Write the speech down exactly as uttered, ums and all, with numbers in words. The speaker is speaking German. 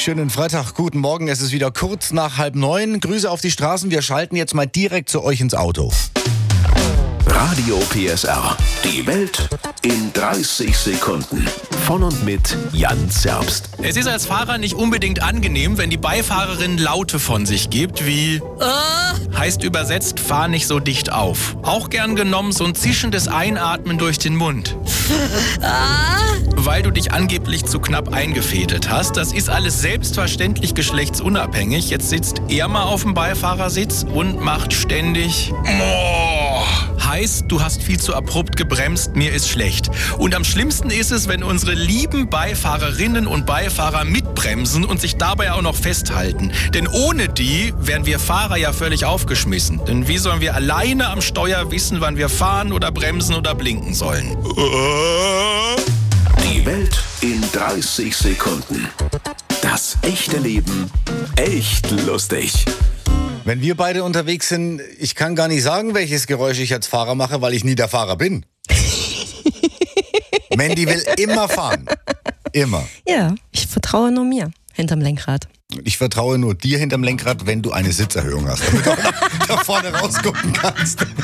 Schönen Freitag, guten Morgen. Es ist wieder kurz nach halb neun. Grüße auf die Straßen. Wir schalten jetzt mal direkt zu euch ins Auto. Radio P S R. Die Welt in dreißig Sekunden. Von und mit Jan Zerbst. Es ist als Fahrer nicht unbedingt angenehm, wenn die Beifahrerin Laute von sich gibt, wie äh? heißt übersetzt, fahr nicht so dicht auf. Auch gern genommen so ein zischendes Einatmen durch den Mund. Weil du dich angeblich zu knapp eingefädelt hast. Das ist alles selbstverständlich geschlechtsunabhängig. Jetzt sitzt er mal auf dem Beifahrersitz und macht ständig Moah. Heißt, du hast viel zu abrupt gebremst, mir ist schlecht. Und am schlimmsten ist es, wenn unsere lieben Beifahrerinnen und Beifahrer mitbremsen und sich dabei auch noch festhalten. Denn ohne die wären wir Fahrer ja völlig aufgeschmissen. Denn wie sollen wir alleine am Steuer wissen, wann wir fahren oder bremsen oder blinken sollen? Die Welt in dreißig Sekunden. Das echte Leben echt lustig. Wenn wir beide unterwegs sind, ich kann gar nicht sagen, welches Geräusch ich als Fahrer mache, weil ich nie der Fahrer bin. Mandy will immer fahren. Immer. Ja, ich vertraue nur mir hinterm Lenkrad. Ich vertraue nur dir hinterm Lenkrad, wenn du eine Sitzerhöhung hast, damit du da vorne rausgucken kannst.